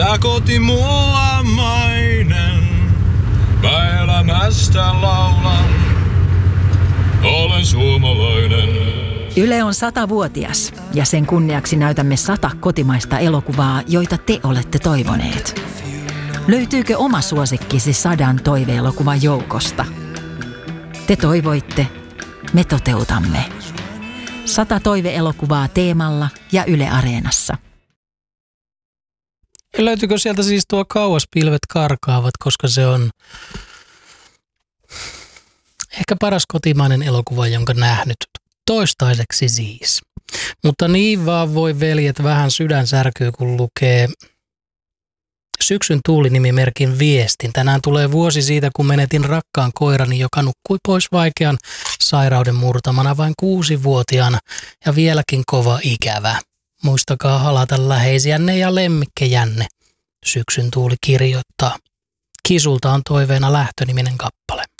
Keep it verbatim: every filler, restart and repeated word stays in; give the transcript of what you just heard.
tää koti mulla mainen, mä elämästä laulan, olen suomalainen. Yle on satavuotias ja sen kunniaksi näytämme sata kotimaista elokuvaa, joita te olette toivoneet. Löytyykö oma suosikkisi sadan toiveelokuvan joukosta? Te toivoitte, me toteutamme. Sata toiveelokuvaa Teemalla ja Yle Areenassa. Ja löytyykö sieltä siis tuo Kauas pilvet karkaavat, koska se on ehkä paras kotimainen elokuva, jonka nähnyt toistaiseksi siis. Mutta niin vaan voi veljet, vähän sydän särkyy, kun lukee Syksyn tuuli-nimimerkin viestin. Tänään tulee vuosi siitä, kun menetin rakkaan koirani, joka nukkui pois vaikean sairauden murtamana vain kuusivuotiaana ja vieläkin kova ikävä. Muistakaa halata läheisiänne ja lemmikkejänne, Syksyn tuuli kirjoittaa. Kisulta on toiveena Lähtö-niminen kappale.